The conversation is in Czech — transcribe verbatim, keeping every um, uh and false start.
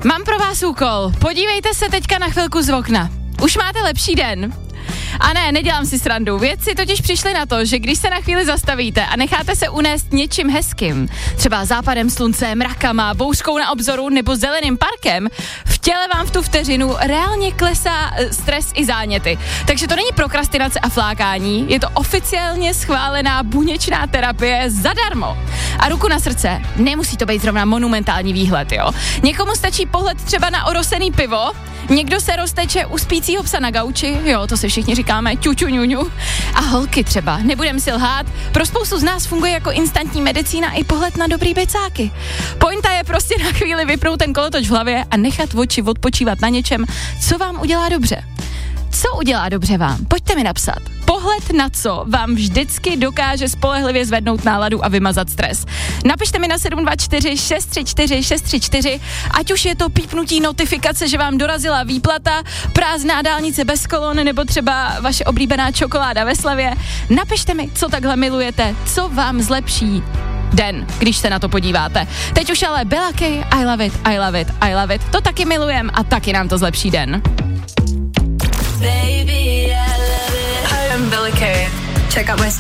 Mám pro vás úkol. Podívejte se teďka na chvilku z okna. Už máte lepší den? A ne, nedělám si srandu. Vědci totiž přišli na to, že když se na chvíli zastavíte a necháte se unést něčím hezkým, třeba západem slunce, mrakama, bouřkou na obzoru nebo zeleným parkem, v těle vám v tu vteřinu reálně klesá stres i záněty. Takže to není prokrastinace a flákání, je to oficiálně schválená buněčná terapie zadarmo. A ruku na srdce, nemusí to být zrovna monumentální výhled, jo. Někomu stačí pohled třeba na orosený pivo, někdo se rozteče u spícího psa na gauči, jo, to si všichni říkáme, ťuťu ňuňu. A holky třeba, nebudem si lhát, pro spoustu z nás funguje jako instantní medicína i pohled na dobrý becáky. Pointa je prostě na chvíli vypnout ten kolotoč v hlavě a nechat oči odpočívat na něčem, co vám udělá dobře. Co udělá dobře vám? Pojďte mi napsat. Pohled na co vám vždycky dokáže spolehlivě zvednout náladu a vymazat stres. Napište mi na sedm dva čtyři šest tři čtyři šest tři čtyři, ať už je to pípnutí notifikace, že vám dorazila výplata, prázdná dálnice bez kolon nebo třeba vaše oblíbená čokoláda ve slevě. Napište mi, co takhle milujete, co vám zlepší den, když se na to podíváte. Teď už ale Bella K, I love it, I love it, I love it. To taky milujem a taky nám to zlepší den. Baby, I love it. Hi, I'm Bella K. Check out my